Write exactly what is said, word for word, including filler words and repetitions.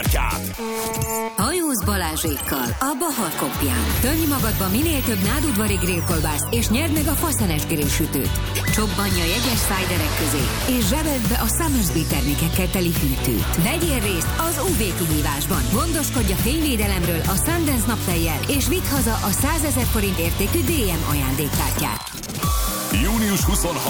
ajándékkártyát. Hajóz Balázsékkal a Bahar Kopján. Tölj magadba minél több nádudvari grillkolbászt, és nyerd meg a faszenes grillsütőt. Csobbanja jegyes szájderek közé, és zsebeld be a Summersby termékekkel teli hűtőt. Vegyél részt az ú vé kihívásban. Gondoskodj a fényvédelemről a Sundance naptejjel, és vidd haza a százezer forint értékű dé em ajándékkártyát. június huszonharmadika